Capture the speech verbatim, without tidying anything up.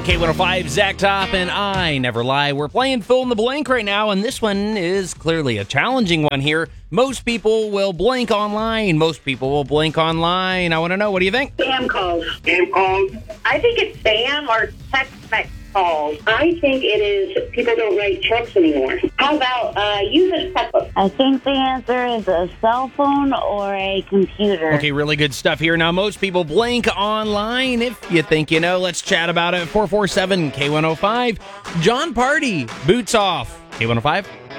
K one oh five, Zach Top, and I Never Lie. We're playing Fill in the Blank right now, and this one is clearly a challenging one here. Most people will blink online. Most people will blink online. I want to know, what do you think? Spam calls. Spam calls. I think it's spam or text message calls. I think it is people don't write checks anymore. How about uh, use a checkbook? I think the answer is a cell phone or a computer. Okay, really good stuff here. Now, most people blink online. If you think you know, let's chat about it. four four seven K one oh five. John Party, Boots Off. K one oh five.